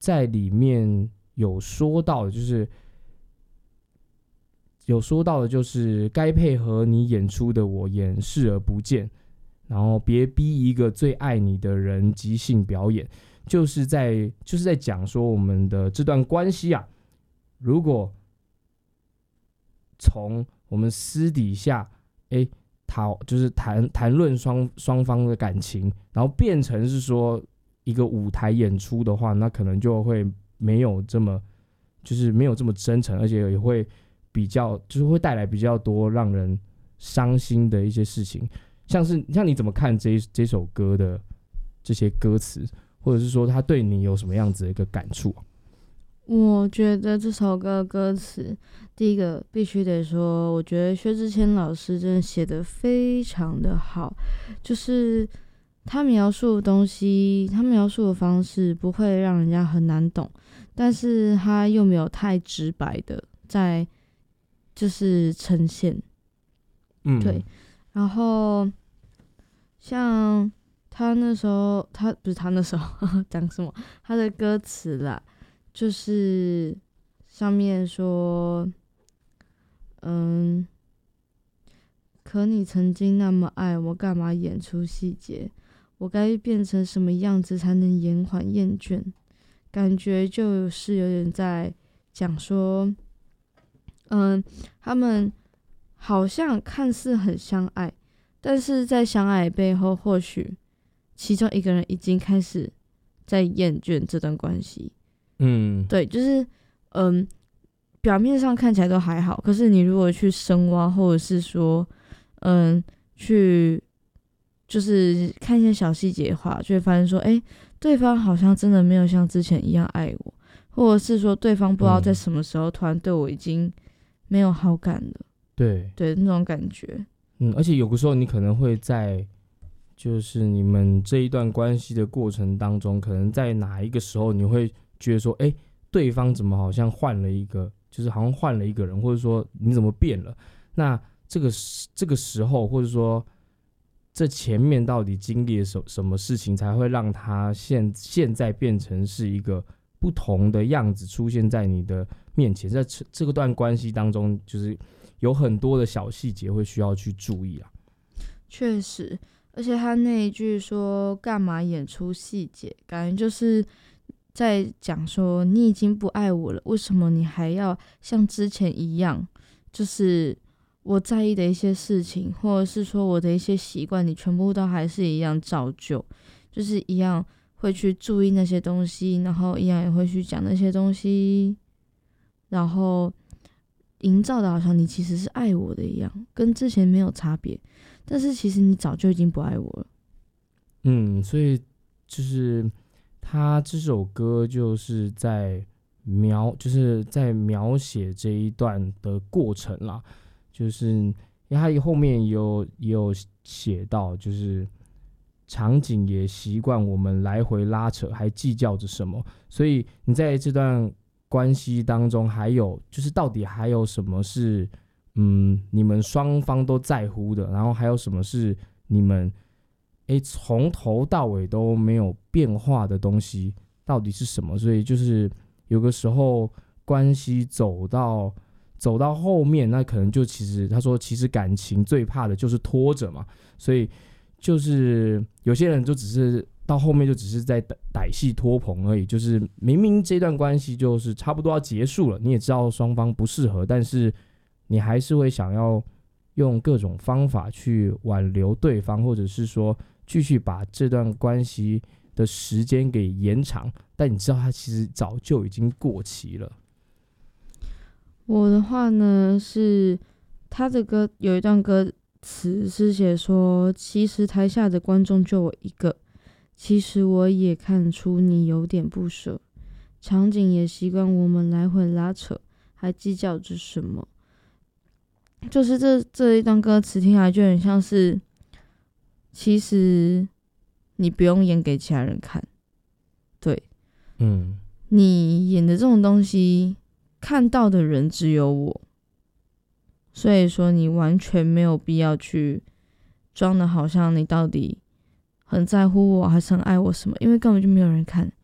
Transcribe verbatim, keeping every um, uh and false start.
在里面有说到的，就是有说到的，就是该配合你演出的我演视而不见，然后别逼一个最爱你的人即兴表演，就是在就是在讲说我们的这段关系啊，如果从我们私底下哎讨就是谈谈论双双方的感情，然后变成是说一个舞台演出的话，那可能就会没有这么就是没有这么真诚，而且也会比较就是会带来比较多让人伤心的一些事情。像是像你怎么看这这首歌的这些歌词，或者是说他对你有什么样子的一个感触？ 我觉得这首歌的歌词，第一个必须得说，我觉得薛之谦老师真的写得非常的好，就是他描述的东西，他描述的方式不会让人家很难懂，但是他又没有太直白的在就是呈现， 嗯， 对，然后像他那时候，他不是他那时候讲什么，他的歌词啦。就是上面说，嗯，可你曾经那么爱我，干嘛演出细节？我该变成什么样子才能延缓厌倦？感觉就是有点在讲说，嗯，他们好像看似很相爱，但是在相爱背后，或许其中一个人已经开始在厌倦这段关系。 嗯， 对，就是嗯，表面上看起来都还好，可是你如果去深挖，或者是说嗯，去就是看一些小细节的话，就会发现说，哎，对方好像真的没有像之前一样爱我，或者是说对方不知道在什么时候突然对我已经没有好感了。 对对，那种感觉。 嗯，而且有的时候你可能会在就是你们这一段关系的过程当中，可能在哪一个时候你会觉得说，哎，对方怎么好像换了一个，就是好像换了一个人，或者说你怎么变了？那这个这个时候，或者说这前面到底经历了什什么事情，才会让他现现在变成是一个不同的样子出现在你的面前？在这个段关系当中，就是有很多的小细节会需要去注意啊。 确实，而且他那一句说干嘛演出细节，感觉就是在讲说你已经不爱我了，为什么你还要像之前一样，就是我在意的一些事情，或者是说我的一些习惯，你全部都还是一样照旧，就是一样会去注意那些东西，然后一样也会去讲那些东西，然后营造的好像你其实是爱我的一样，跟之前没有差别，但是其实你早就已经不爱我了。 嗯，所以就是他这首歌就是在描，就是在描写这一段的过程啦。就是因为他后面也有也有写到，就是场景也习惯我们来回拉扯，还计较着什么。所以你在这段关系当中，还有就是到底还有什么是嗯你们双方都在乎的，然后还有什么是你们哎从头到尾都没有变化的东西，到底是什么？所以就是有个时候关系走到走到后面，那可能就其实他说，其实感情最怕的就是拖着嘛，所以就是有些人就只是到后面就只是在歹戏拖棚而已，就是明明这段关系就是差不多要结束了，你也知道双方不适合，但是你还是会想要用各种方法去挽留对方，或者是说继续把这段关系的时间给延长，但你知道它其实早就已经过期了。 我的话呢是他的歌有一段歌词是写说，其实台下的观众就我一个，其实我也看出你有点不舍，场景也习惯我们来回拉扯，还计较着什么。就是这这一段歌词听起来就很像是，其实你不用演给其他人看，对， 嗯， 你演的这种东西看到的人只有我，所以说你完全没有必要去装的好像你到底很在乎我还是很爱我什么，因为根本就没有人看，